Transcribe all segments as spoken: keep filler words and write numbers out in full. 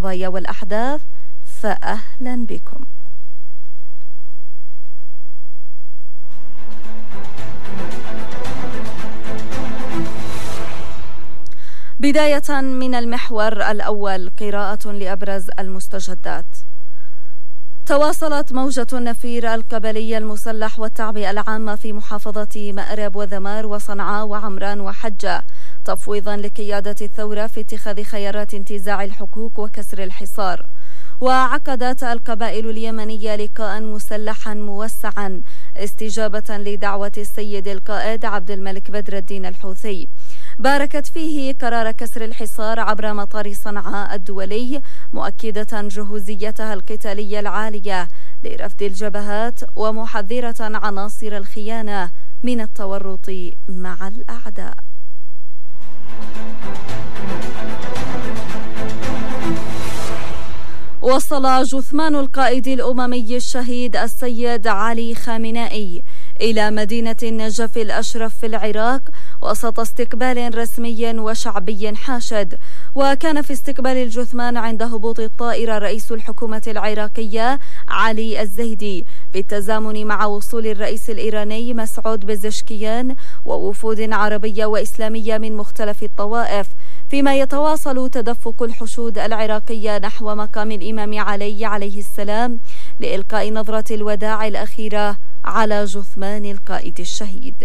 القضايا والأحداث، فأهلا بكم. بداية من المحور الأول، قراءة لأبرز المستجدات. تواصلت موجة النفير القبلي المسلح والتعبئة العامة في محافظة مأرب وذمار وصنعاء وعمران وحجة تفويضا لقيادة الثورة في اتخاذ خيارات انتزاع الحقوق وكسر الحصار. وعقدت القبائل اليمنية لقاء مسلحا موسعا استجابة لدعوة السيد القائد عبد الملك بدر الدين الحوثي، باركت فيه قرار كسر الحصار عبر مطار صنعاء الدولي، مؤكدة جهوزيتها القتالية العالية لرفض الجبهات ومحذرة عناصر الخيانة من التورط مع الأعداء. وصل جثمان القائد الأممي الشهيد السيد علي خامنائي إلى مدينة النجف الأشرف في العراق وسط استقبال رسمي وشعبي حاشد. وكان في استقبال الجثمان عند هبوط الطائرة رئيس الحكومة العراقية علي الزيدي، بالتزامن مع وصول الرئيس الإيراني مسعود بزشكيان ووفود عربية وإسلامية من مختلف الطوائف، فيما يتواصل تدفق الحشود العراقية نحو مقام الإمام علي عليه السلام لإلقاء نظرة الوداع الأخيرة على جثمان القائد الشهيد.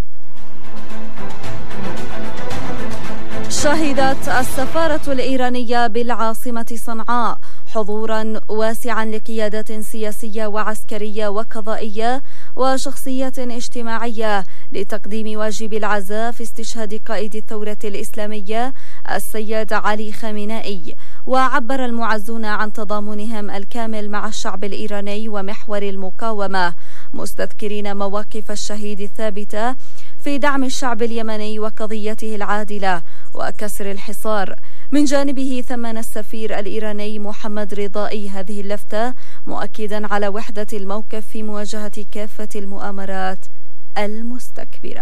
شهدت السفارة الإيرانية بالعاصمة صنعاء حضورا واسعا لقيادات سياسية وعسكرية وقضائية وشخصيات اجتماعية لتقديم واجب العزاء في استشهاد قائد الثورة الإسلامية السيد علي خامنائي. وعبر المعزون عن تضامنهم الكامل مع الشعب الإيراني ومحور المقاومة، مستذكرين مواقف الشهيد الثابتة في دعم الشعب اليمني وقضيته العادلة وكسر الحصار. من جانبه ثمن السفير الإيراني محمد رضائي هذه اللفتة، مؤكدا على وحدة الموقف في مواجهة كافة المؤامرات المستكبرة.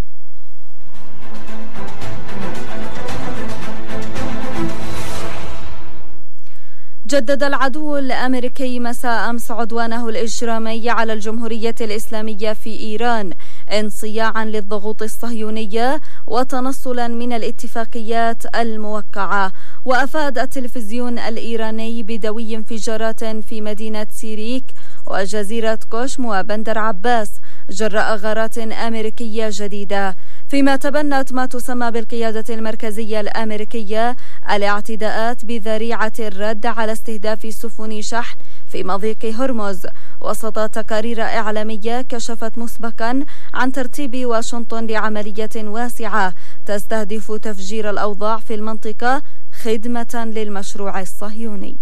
جدد العدو الأمريكي مساء أمس عدوانه الإجرامي على الجمهورية الإسلامية في إيران انصياعا للضغوط الصهيونية وتنصلا من الاتفاقيات الموقعة. وأفاد التلفزيون الإيراني بدوي انفجارات في مدينة سيريك وجزيرة قشم وبندر عباس جراء غارات أمريكية جديدة، فيما تبنت ما تسمى بالقيادة المركزية الأمريكية الاعتداءات بذريعة الرد على استهداف سفن شحن في مضيق هرمز، وسط تقارير إعلامية كشفت مسبقا عن ترتيب واشنطن لعملية واسعة تستهدف تفجير الأوضاع في المنطقة خدمة للمشروع الصهيوني.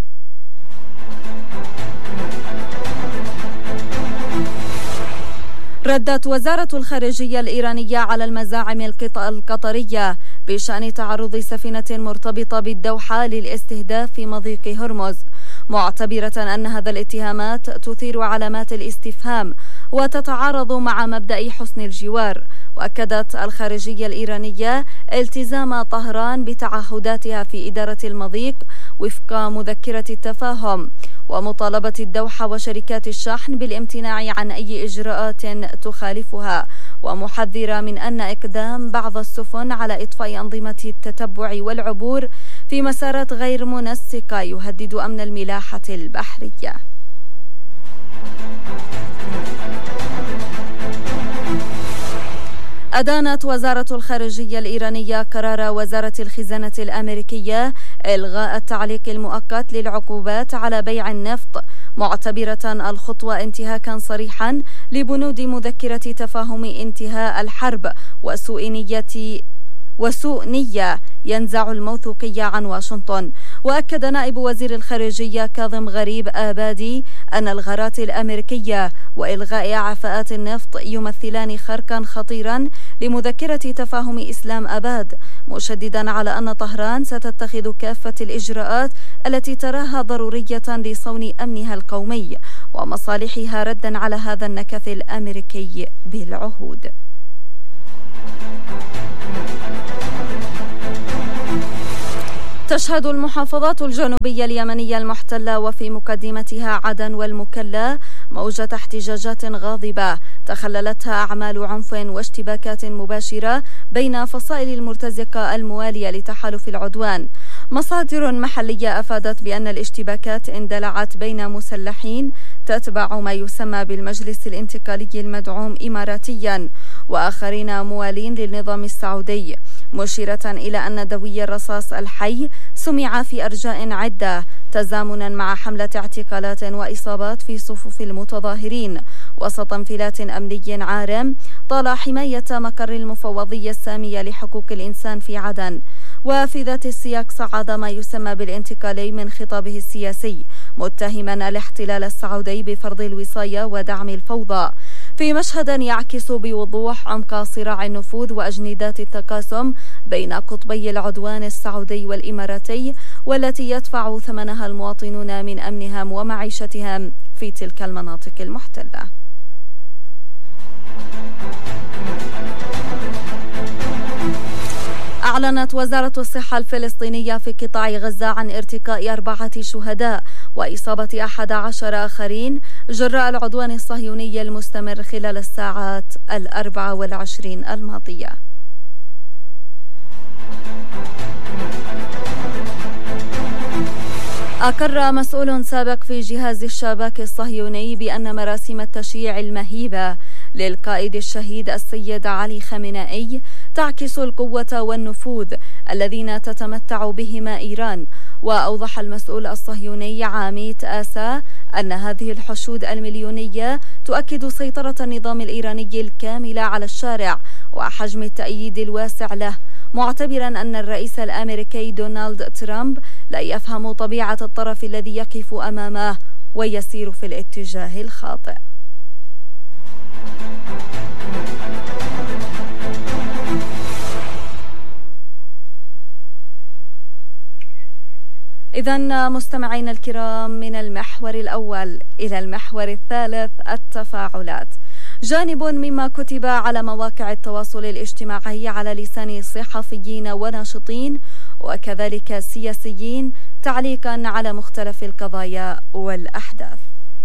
ردت وزارة الخارجية الإيرانية على المزاعم القطرية بشأن تعرض سفينة مرتبطة بالدوحة للاستهداف في مضيق هرمز، معتبرة أن هذا الاتهامات تثير علامات الاستفهام وتتعارض مع مبدأ حسن الجوار. وأكدت الخارجية الإيرانية التزام طهران بتعهداتها في إدارة المضيق وفق مذكرة التفاهم، ومطالبة الدوحة وشركات الشحن بالامتناع عن أي إجراءات تخالفها، ومحذرة من أن إقدام بعض السفن على إطفاء أنظمة التتبع والعبور في مسارات غير منسقة يهدد أمن الملاحة البحرية. أدانت وزارة الخارجية الإيرانية قرار وزارة الخزانة الأمريكية إلغاء التعليق المؤقت للعقوبات على بيع النفط، معتبرة الخطوة انتهاكا صريحا لبنود مذكرة تفاهم انتهاء الحرب وسوء نية وسوء نية ينزع الموثوقية عن واشنطن. وأكد نائب وزير الخارجية كاظم غريب آبادي أن الغارات الأمريكية وإلغاء عفاءات النفط يمثلان خرقا خطيرا لمذكرة تفاهم إسلام أباد، مشددا على أن طهران ستتخذ كافة الإجراءات التي تراها ضرورية لصون أمنها القومي ومصالحها ردا على هذا النكث الأمريكي بالعهود. تشهد المحافظات الجنوبية اليمنية المحتلة وفي مقدمتها عدن والمكلا موجة احتجاجات غاضبة تخللتها أعمال عنف واشتباكات مباشرة بين فصائل المرتزقة الموالية لتحالف العدوان. مصادر محلية أفادت بأن الاشتباكات اندلعت بين مسلحين تتبع ما يسمى بالمجلس الانتقالي المدعوم إماراتيا وآخرين موالين للنظام السعودي، مشيرة إلى أن دوي الرصاص الحي سمع في أرجاء عدة تزامنا مع حملة اعتقالات وإصابات في صفوف المتظاهرين وسط انفلات أمني عارم طال حماية مقر المفوضية السامية لحقوق الإنسان في عدن. وفي ذات السياق صعد ما يسمى بالانتقالي من خطابه السياسي متهما الاحتلال السعودي بفرض الوصاية ودعم الفوضى، في مشهد يعكس بوضوح عمق صراع النفوذ وأجندات التقاسم بين قطبي العدوان السعودي والإماراتي، والتي يدفع ثمنها المواطنون من أمنهم ومعيشتهم في تلك المناطق المحتلة. أعلنت وزارة الصحة الفلسطينية في قطاع غزة عن ارتقاء أربعة شهداء وإصابة أحد عشر آخرين جراء العدوان الصهيوني المستمر خلال الساعات الأربع والعشرين الماضية. أقر مسؤول سابق في جهاز الشباك الصهيوني بأن مراسم التشييع المهيبة للقائد الشهيد السيد علي خامنئي تعكس القوة والنفوذ الذين تتمتع بهما إيران. وأوضح المسؤول الصهيوني عميد آسا أن هذه الحشود المليونية تؤكد سيطرة النظام الإيراني الكاملة على الشارع وحجم التأييد الواسع له، معتبرا أن الرئيس الأمريكي دونالد ترامب لا يفهم طبيعة الطرف الذي يقف أمامه ويسير في الاتجاه الخاطئ. إذن مستمعين الكرام، من المحور الأول إلى المحور الثالث التفاعلات، جانب مما كتب على مواقع التواصل الاجتماعي على لسان صحفيين وناشطين وكذلك سياسيين تعليقا على مختلف القضايا والأحداث.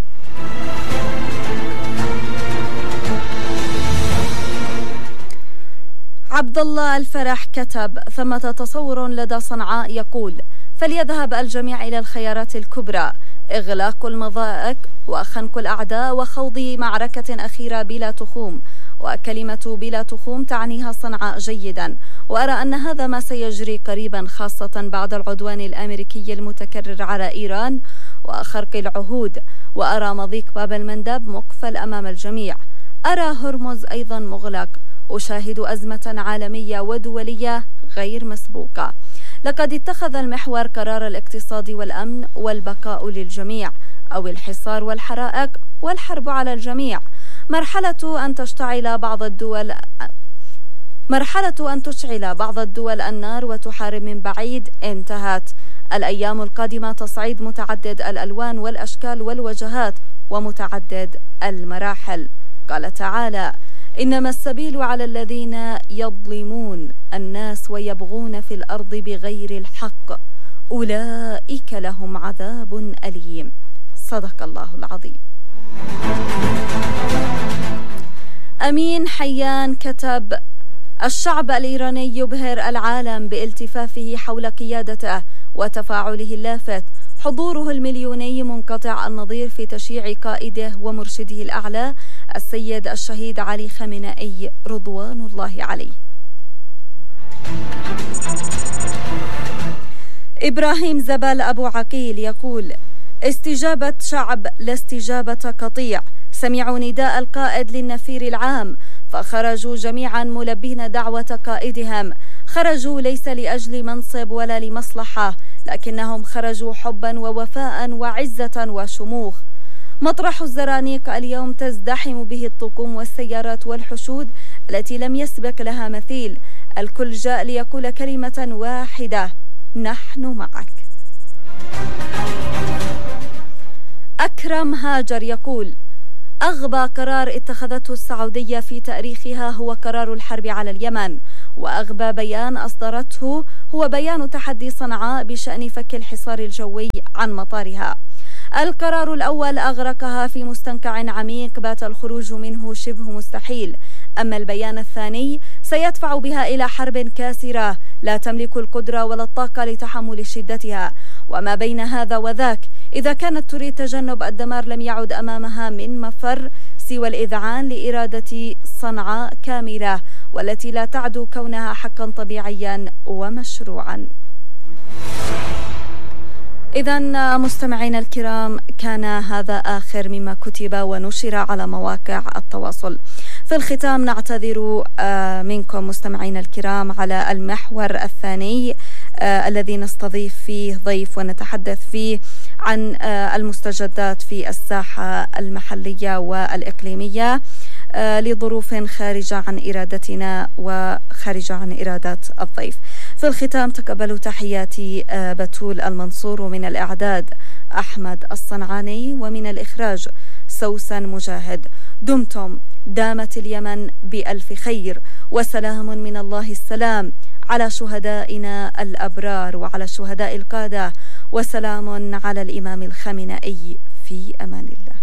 عبد الله الفرح كتب: ثمة تصور لدى صنعاء يقول فليذهب الجميع إلى الخيارات الكبرى، إغلاق المضائق وخنق الأعداء وخوض معركة أخيرة بلا تخوم، وكلمة بلا تخوم تعنيها صنعاء جيدا، وأرى أن هذا ما سيجري قريبا، خاصة بعد العدوان الأمريكي المتكرر على إيران وخرق العهود، وأرى مضيق باب المندب مقفل أمام الجميع، أرى هرمز أيضا مغلق، أشاهد أزمة عالمية ودولية غير مسبوقة. لقد اتخذ المحور قرار الاقتصاد والأمن والبقاء للجميع، أو الحصار والحرائق والحرب على الجميع. مرحلة أن تشتعل بعض الدول مرحلة أن تشعل بعض الدول النار وتحارب من بعيد انتهت. الأيام القادمة تصعيد متعدد الألوان والأشكال والوجهات ومتعدد المراحل. قال تعالى: إنما السبيل على الذين يظلمون الناس ويبغون في الأرض بغير الحق أولئك لهم عذاب أليم. صدق الله العظيم. أمين حيان كتب: الشعب الإيراني يبهر العالم بالتفافه حول قيادته وتفاعله اللافت، حضوره المليوني منقطع النظير في تشييع قائده ومرشده الأعلى السيد الشهيد علي خامنئي رضوان الله عليه. إبراهيم زبال أبو عقيل يقول: استجابة شعب لا استجابة قطيع، سمعوا نداء القائد للنفير العام فخرجوا جميعا ملبين دعوة قائدهم، خرجوا ليس لأجل منصب ولا لمصلحة، لكنهم خرجوا حبا ووفاء وعزة وشموخ. مطرح الزرانيق اليوم تزدحم به الطقوم والسيارات والحشود التي لم يسبق لها مثيل، الكل جاء ليقول كلمة واحدة: نحن معك. أكرم هاجر يقول: أغبى قرار اتخذته السعودية في تاريخها هو قرار الحرب على اليمن، وأغبى بيان أصدرته هو بيان تحدي صنعاء بشأن فك الحصار الجوي عن مطارها. القرار الأول أغرقها في مستنقع عميق بات الخروج منه شبه مستحيل، أما البيان الثاني سيدفع بها إلى حرب كاسرة لا تملك القدرة ولا الطاقة لتحمل شدتها. وما بين هذا وذاك، إذا كانت تريد تجنب الدمار لم يعد أمامها من مفر سوى الإذعان لإرادة صنعاء كاملة، والتي لا تعدو كونها حقا طبيعيا ومشروعا. إذن مستمعينا الكرام، كان هذا آخر مما كتب ونشر على مواقع التواصل. في الختام نعتذر منكم مستمعينا الكرام على المحور الثاني الذي نستضيف فيه ضيف ونتحدث فيه عن المستجدات في الساحة المحلية والإقليمية لظروف خارجة عن إرادتنا وخارجة عن إرادات الضيف. في الختام تقبلوا تحياتي بتول المنصور، ومن الإعداد أحمد الصنعاني، ومن الإخراج سوسن مجاهد. دمتم دامت اليمن بألف خير، وسلام من الله السلام على شهدائنا الأبرار وعلى الشهداء القادة، وسلام على الإمام الخامنئي. في أمان الله.